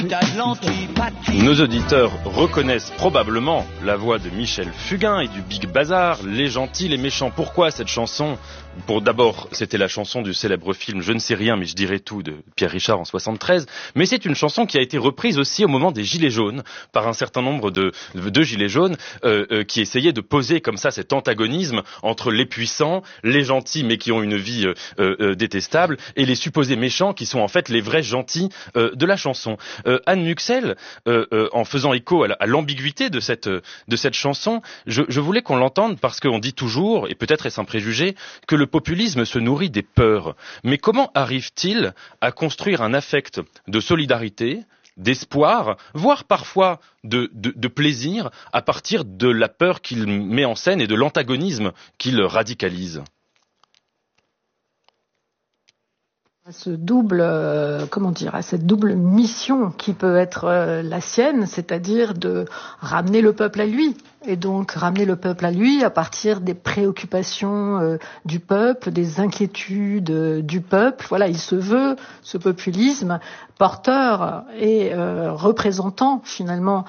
Nos auditeurs reconnaissent probablement la voix de Michel Fugain et du Big Bazar, Les Gentils, les Méchants. Pourquoi cette chanson ? D'abord, c'était la chanson du célèbre film Je ne sais rien mais je dirai tout de Pierre Richard en 73, mais c'est une chanson qui a été reprise aussi au moment des Gilets jaunes par un certain nombre de Gilets jaunes qui essayaient de poser comme ça cet antagonisme entre les puissants, les gentils mais qui ont une vie détestable et les supposés méchants qui sont en fait les vrais gentils de la chanson. Anne Muxel, en faisant écho à l'ambiguïté de cette chanson, je voulais qu'on l'entende parce qu'on dit toujours, et peut-être est-ce un préjugé, que le populisme se nourrit des peurs. Mais comment arrive-t-il à construire un affect de solidarité, d'espoir, voire parfois de plaisir à partir de la peur qu'il met en scène et de l'antagonisme qu'il radicalise ? À cette double mission qui peut être la sienne, c'est-à-dire de ramener le peuple à lui. Et donc ramener le peuple à lui à partir des préoccupations du peuple, des inquiétudes du peuple. Voilà, il se veut, ce populisme, porteur et représentant finalement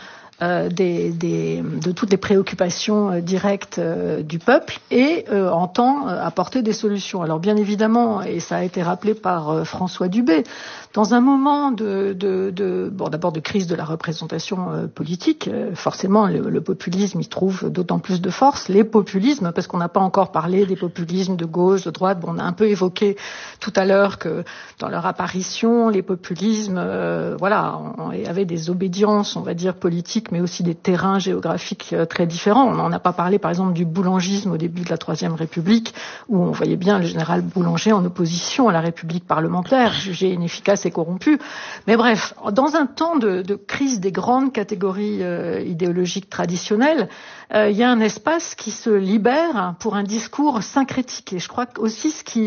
de toutes les préoccupations directes du peuple et entend apporter des solutions. Alors bien évidemment, et ça a été rappelé par François Dubé, dans un moment d'abord de crise de la représentation politique, forcément le populisme y trouve d'autant plus de force. Les populismes, parce qu'on n'a pas encore parlé des populismes de gauche, de droite, on a un peu évoqué tout à l'heure que dans leur apparition, les populismes, avaient des obédiences, on va dire, politiques, mais aussi des terrains géographiques très différents. On n'en a pas parlé, par exemple, du boulangisme au début de la Troisième République, où on voyait bien le général Boulanger en opposition à la République parlementaire, jugé inefficace et corrompu. Mais bref, dans un temps de crise des grandes catégories idéologiques traditionnelles, il y a un espace qui se libère pour un discours syncrétique. Et je crois aussi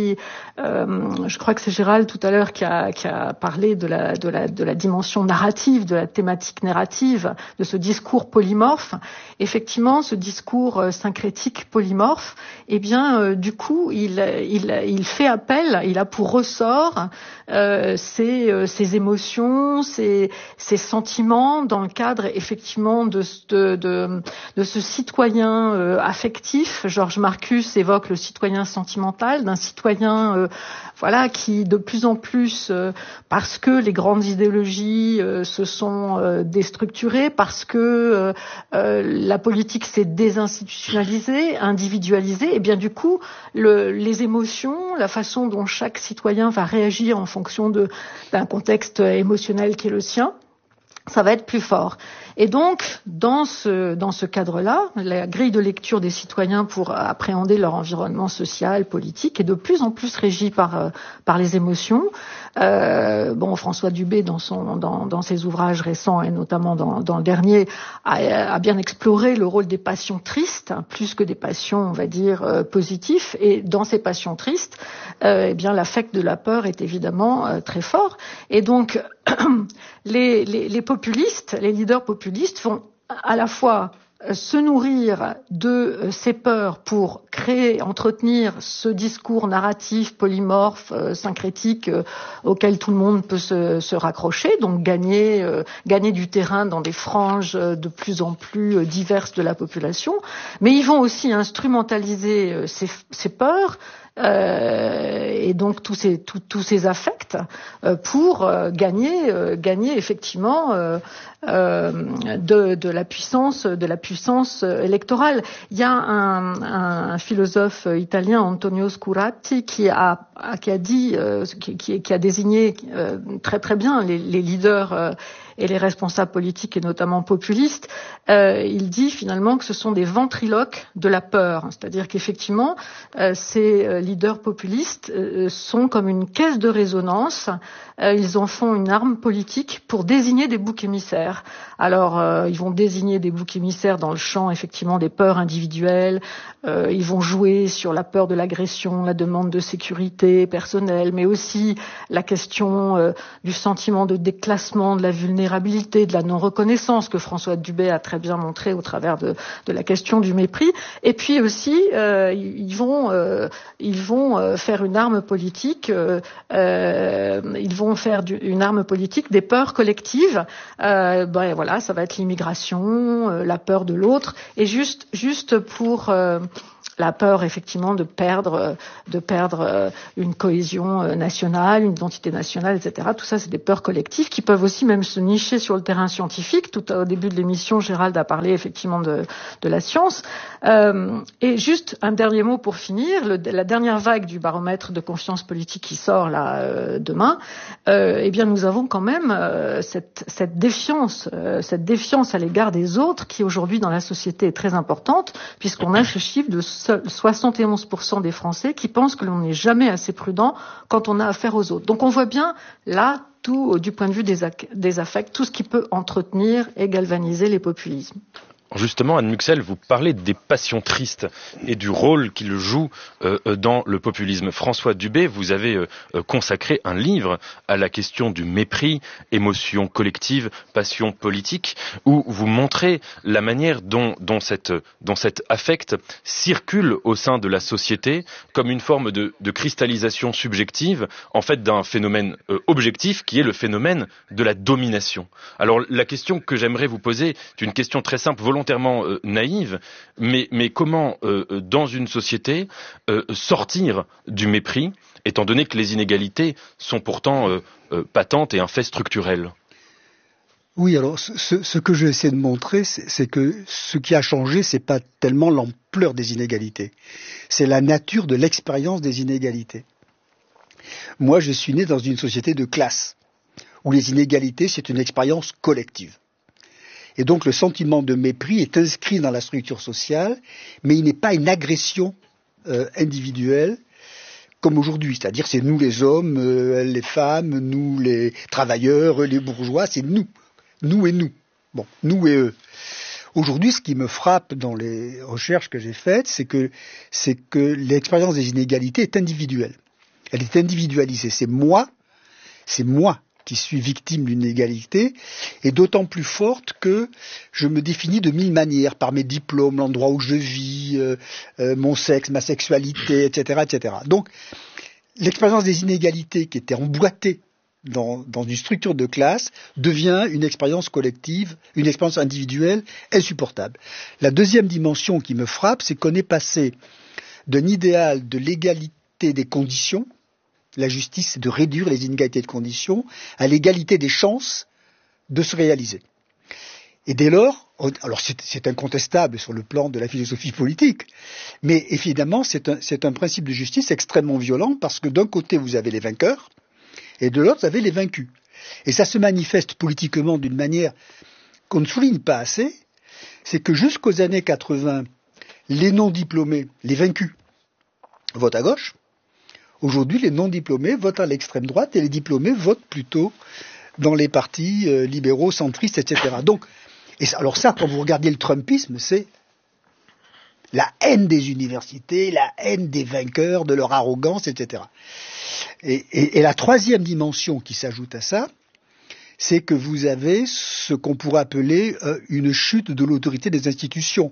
je crois que c'est Gérald tout à l'heure qui a parlé de la dimension narrative, de la thématique narrative, de ce discours polymorphe. Effectivement, ce discours syncrétique polymorphe, du coup, il fait appel, il a pour ressort ses émotions, ses sentiments dans le cadre effectivement de ce citoyen affectif. Georges Marcus évoque le citoyen sentimental, d'un citoyen qui de plus en plus, parce que les grandes idéologies se sont déstructurées, parce que la politique s'est désinstitutionnalisée, individualisée, et bien du coup, les émotions, la façon dont chaque citoyen va réagir en fonction d'un contexte émotionnel qui est le sien, ça va être plus fort. Et donc, dans ce cadre-là, la grille de lecture des citoyens pour appréhender leur environnement social, politique, est de plus en plus régie par les émotions. François Dubé, dans ses ouvrages récents et notamment dans le dernier, a bien exploré le rôle des passions tristes, plus que des passions, on va dire, positives. Et dans ces passions tristes, l'affect de la peur est évidemment très fort. Et donc, les populistes, les leaders populistes vont à la fois se nourrir de ces peurs pour entretenir ce discours narratif polymorphe, syncrétique, auquel tout le monde peut se raccrocher, donc gagner du terrain dans des franges de plus en plus diverses de la population, mais ils vont aussi instrumentaliser ces peurs, et donc tous ces affects pour gagner effectivement de la puissance électorale. Il y a un philosophe italien, Antonio Scuratti, qui a désigné très très bien les leaders et les responsables politiques et notamment populistes. Il dit finalement que ce sont des ventriloques de la peur, c'est-à-dire qu'effectivement ces leaders populistes sont comme une caisse de résonance. Ils en font une arme politique pour désigner des boucs émissaires. Alors ils vont désigner des boucs émissaires dans le champ effectivement des peurs individuelles. Ils vont jouer sur la peur de l'agression, la demande de sécurité personnelle, mais aussi la question du sentiment de déclassement, de la vulnérabilité vulnérabilité, de la non-reconnaissance que François Dubé a très bien montré au travers de la question du mépris. Et puis aussi, ils vont faire une arme politique. Ils vont faire une arme politique des peurs collectives. Voilà, ça va être l'immigration, la peur de l'autre, et juste pour la peur effectivement de perdre une cohésion nationale, une identité nationale, etc. Tout ça, c'est des peurs collectives qui peuvent aussi même se nicher sur le terrain scientifique. Tout au début de l'émission, Gérald a parlé effectivement de la science. Et juste un dernier mot pour finir, la dernière vague du baromètre de confiance politique qui sort là demain, eh bien nous avons quand même cette défiance à l'égard des autres qui aujourd'hui dans la société est très importante, puisqu'on a ce chiffre de 71% des Français qui pensent que l'on n'est jamais assez prudent quand on a affaire aux autres. Donc on voit bien là tout du point de vue des affects, tout ce qui peut entretenir et galvaniser les populismes. Justement, Anne Muxel, vous parlez des passions tristes et du rôle qu'il joue dans le populisme. François Dubé, vous avez consacré un livre à la question du mépris, émotion collective, passion politique, où vous montrez la manière dont cet affect circule au sein de la société comme une forme de cristallisation subjective, en fait, d'un phénomène objectif qui est le phénomène de la domination. Alors, la question que j'aimerais vous poser est une question très simple, volontairement naïve, mais comment, dans une société, sortir du mépris, étant donné que les inégalités sont pourtant patentes et un fait structurel? Oui, alors ce que je essaie de montrer, c'est que ce qui a changé, c'est pas tellement l'ampleur des inégalités, c'est la nature de l'expérience des inégalités. Moi, je suis né dans une société de classe, où les inégalités, c'est une expérience collective. Et donc le sentiment de mépris est inscrit dans la structure sociale, mais il n'est pas une agression individuelle comme aujourd'hui. C'est-à-dire c'est nous les hommes, les femmes, nous les travailleurs, les bourgeois, c'est nous. Nous et nous. Bon, nous et eux. Aujourd'hui, ce qui me frappe dans les recherches que j'ai faites, c'est que l'expérience des inégalités est individuelle. Elle est individualisée. C'est moi qui suis victime d'une inégalité, et d'autant plus forte que je me définis de 1000 manières, par mes diplômes, l'endroit où je vis, mon sexe, ma sexualité, etc., etc. Donc, l'expérience des inégalités qui était emboîtée dans une structure de classe devient une expérience collective, une expérience individuelle insupportable. La deuxième dimension qui me frappe, c'est qu'on est passé d'un idéal de l'égalité des conditions. La justice, c'est de réduire les inégalités de conditions à l'égalité des chances de se réaliser. Et dès lors, alors c'est incontestable sur le plan de la philosophie politique, mais évidemment c'est un principe de justice extrêmement violent parce que d'un côté vous avez les vainqueurs et de l'autre vous avez les vaincus. Et ça se manifeste politiquement d'une manière qu'on ne souligne pas assez, c'est que jusqu'aux années 80, les non-diplômés, les vaincus, votent à gauche. Aujourd'hui, les non-diplômés votent à l'extrême droite et les diplômés votent plutôt dans les partis libéraux, centristes, etc. Donc, alors ça, quand vous regardez le trumpisme, c'est la haine des universités, la haine des vainqueurs, de leur arrogance, etc. Et la troisième dimension qui s'ajoute à ça, c'est que vous avez ce qu'on pourrait appeler une chute de l'autorité des institutions.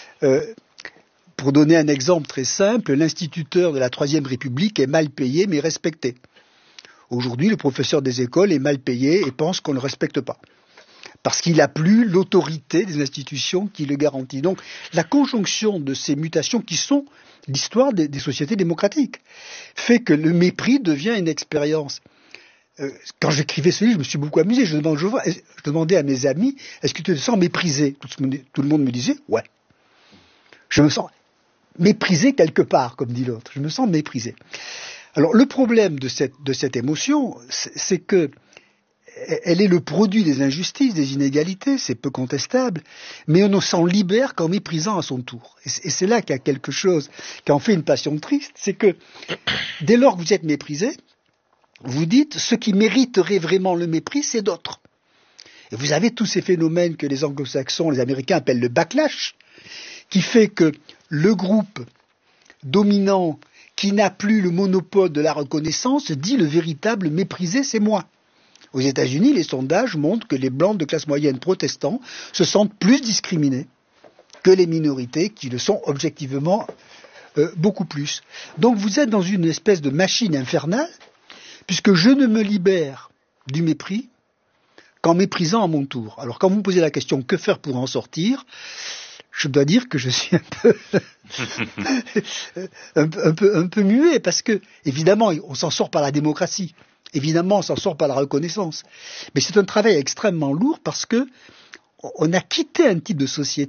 Pour donner un exemple très simple, l'instituteur de la Troisième République est mal payé mais respecté. Aujourd'hui, le professeur des écoles est mal payé et pense qu'on ne le respecte pas. Parce qu'il n'a plus l'autorité des institutions qui le garantit. Donc, la conjonction de ces mutations qui sont l'histoire des sociétés démocratiques fait que le mépris devient une expérience. Quand j'écrivais ce livre, je me suis beaucoup amusé. Je demandais à mes amis, est-ce que tu te sens méprisé? Tout le monde me disait, ouais. Je me sens méprisé quelque part, comme dit l'autre. Je me sens méprisé. Alors, le problème de cette émotion, c'est que elle est le produit des injustices, des inégalités, c'est peu contestable, mais on s'en libère qu'en méprisant à son tour. Et c'est là qu'il y a quelque chose qui en fait une passion triste, c'est que dès lors que vous êtes méprisé, vous dites ce qui mériterait vraiment le mépris, c'est d'autres. Et vous avez tous ces phénomènes que les anglo-saxons, les américains appellent le backlash, qui fait que le groupe dominant qui n'a plus le monopole de la reconnaissance dit le véritable méprisé, c'est moi. Aux États-Unis, les sondages montrent que les blancs de classe moyenne protestants se sentent plus discriminés que les minorités qui le sont objectivement beaucoup plus. Donc vous êtes dans une espèce de machine infernale, puisque je ne me libère du mépris qu'en méprisant à mon tour. Alors quand vous me posez la question que faire pour en sortir, je dois dire que je suis un peu muet, parce que évidemment on s'en sort par la démocratie, évidemment on s'en sort par la reconnaissance, mais c'est un travail extrêmement lourd parce que on a quitté un type de société